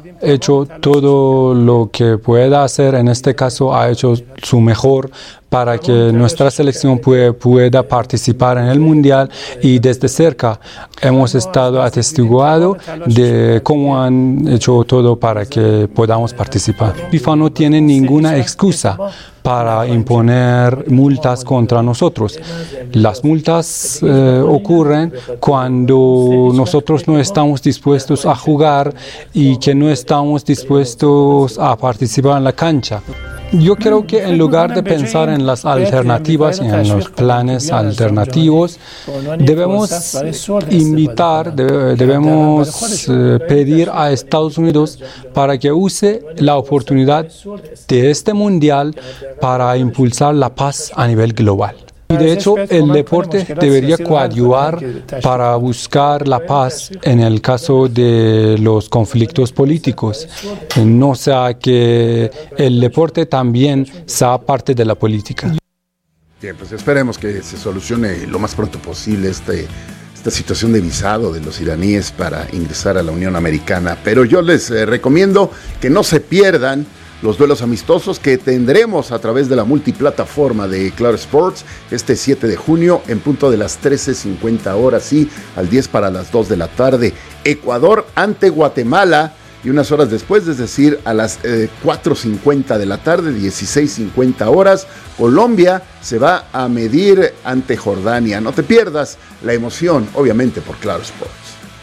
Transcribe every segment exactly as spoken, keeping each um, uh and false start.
hecho todo lo que pueda hacer. En este caso, ha hecho su mejor para que nuestra selección pueda, pueda participar en el Mundial, y desde cerca hemos estado atestiguados de cómo han hecho todo para que podamos participar. FIFA no tiene ninguna excusa para imponer multas contra nosotros. Las multas eh, ocurren cuando nosotros no estamos dispuestos a jugar y que no estamos dispuestos a participar en la cancha. Yo creo que en lugar de pensar en las alternativas y en los planes alternativos, debemos invitar, debemos eh, pedir a Estados Unidos para que use la oportunidad de este mundial para impulsar la paz a nivel global. Y de hecho, el deporte debería coadyuvar para buscar la paz en el caso de los conflictos políticos. No sea que el deporte también sea parte de la política. Bien, pues esperemos que se solucione lo más pronto posible este, esta situación de visado de los iraníes para ingresar a la Unión Americana. Pero yo les eh, recomiendo que no se pierdan los duelos amistosos que tendremos a través de la multiplataforma de Claro Sports este siete de junio en punto de las trece cincuenta horas y al diez para las dos de la tarde. Ecuador ante Guatemala, y unas horas después, es decir, a las eh, cuatro cincuenta de la tarde, dieciséis cincuenta horas, Colombia se va a medir ante Jordania. No te pierdas la emoción, obviamente, por Claro Sports.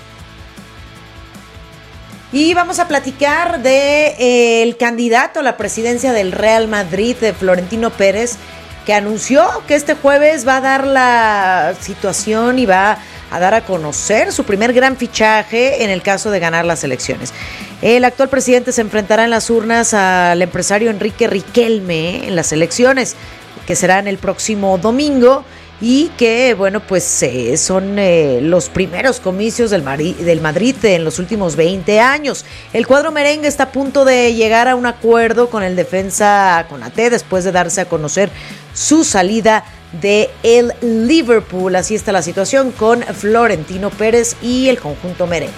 Y vamos a platicar de eh, el candidato a la presidencia del Real Madrid, de Florentino Pérez, que anunció que este jueves va a dar la situación y va a dar a conocer su primer gran fichaje en el caso de ganar las elecciones. El actual presidente se enfrentará en las urnas al empresario Enrique Riquelme en las elecciones, que serán el próximo domingo, y que, bueno, pues eh, son eh, los primeros comicios del, Mari- del Madrid en los últimos veinte años. El cuadro merengue está a punto de llegar a un acuerdo con el defensa Konaté después de darse a conocer su salida de el Liverpool. Así está la situación con Florentino Pérez y el conjunto merengue.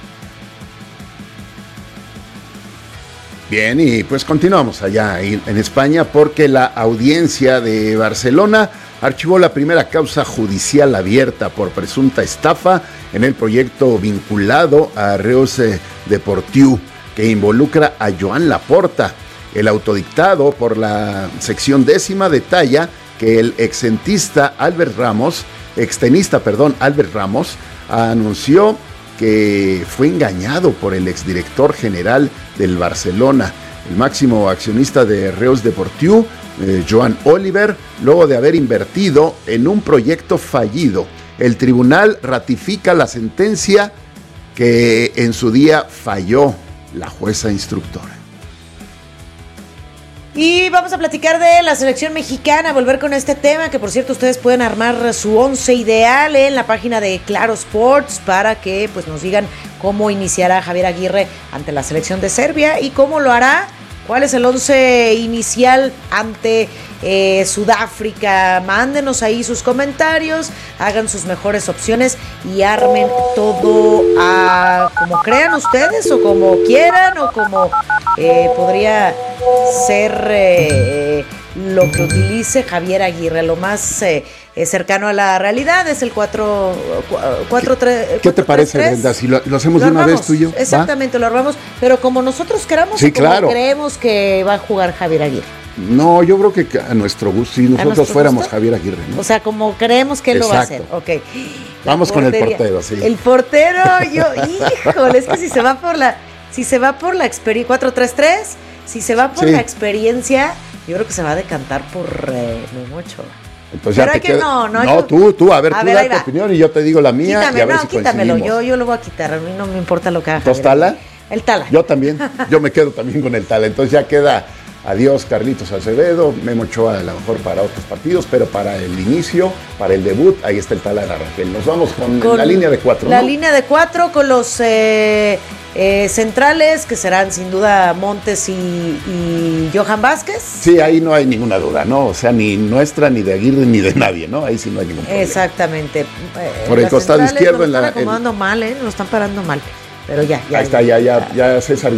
Bien, y pues continuamos allá en España, porque la audiencia de Barcelona archivó la primera causa judicial abierta por presunta estafa en el proyecto vinculado a Reus Deportiu, que involucra a Joan Laporta. El autodictado por la sección décima detalla que el extentista Albert Ramos, extenista, perdón, Albert Ramos, anunció que fue engañado por el exdirector general del Barcelona, el máximo accionista de Reus Deportiu, eh, Joan Oliver, luego de haber invertido en un proyecto fallido. El tribunal ratifica la sentencia que en su día falló la jueza instructora. Y vamos a platicar de la selección mexicana, volver con este tema, que por cierto ustedes pueden armar su once ideal en la página de Claro Sports para que pues nos digan cómo iniciará Javier Aguirre ante la selección de Serbia y cómo lo hará. ¿Cuál es el once inicial ante eh, Sudáfrica? Mándenos ahí sus comentarios, hagan sus mejores opciones y armen todo a como crean ustedes o como quieran o como eh, podría ser eh, lo que utilice Javier Aguirre. Lo más eh, cercano a la realidad es el cuatro tres. ¿Qué te parece, Brenda? Si lo, lo hacemos de una vez tú y yo. Exactamente, ¿va? Lo armamos, pero como nosotros queramos, sí, o como claro. creemos que va a jugar Javier Aguirre. No, yo creo que a nuestro gusto, si nosotros fuéramos gusto? Javier Aguirre, ¿no? O sea, como creemos que él lo va a hacer. Ok. Vamos con el portero, sí. El portero, yo, híjole, es que si se va por la, si se va por la experiencia, cuatro tres tres, si se va por sí. la experiencia, yo creo que se va a decantar por eh, Memo Ochoa. Entonces pero ya te que queda... no, no, no yo... tú, tú, a ver, a tú ver, da tu va. opinión y yo te digo la mía. Quítame, y a ver no, si quítamelo, yo, yo lo voy a quitar, a mí no me importa lo que haga. ¿Dos Tala? El Tala. Yo también, yo me quedo también con el Tala, entonces ya queda adiós Carlitos Acevedo, Memo Ochoa a lo mejor para otros partidos, pero para el inicio, para el debut, ahí está el Tala de Arrangel. Nos vamos con, con la línea de cuatro, La ¿no? línea de cuatro con los eh, eh, centrales, que serán sin duda Montes y, y Johan Vázquez. Sí, ahí no hay ninguna duda, ¿no? O sea, ni nuestra, ni de Aguirre, ni de nadie, ¿no? Ahí sí no hay ningún problema. Exactamente. Eh, Por el costado izquierdo. Nos en están la, acomodando el... mal, ¿eh? Nos están parando mal. Pero ya, ya. Ahí está, ya, ya, ya César